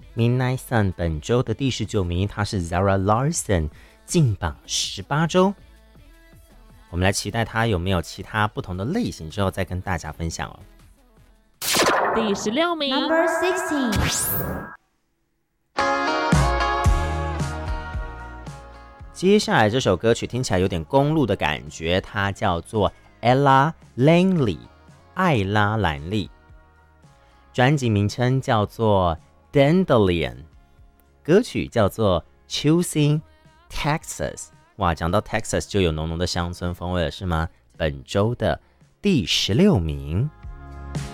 Midnight Sun 本周的第19名，她是 Zara Larsson， 进榜18周。我们来期待她有没有其他不同的类型，之后再跟大家分享哦。 第16名 Number 16。 接下来这首歌曲听起来有点公路的感觉，它叫做 Ella Langley， 艾拉兰利，专辑名称叫做 Dandelion， 歌曲叫做 Choosing Texas。 哇，讲到 Texas 就有浓浓的乡村风味了，是吗？本周的第16名。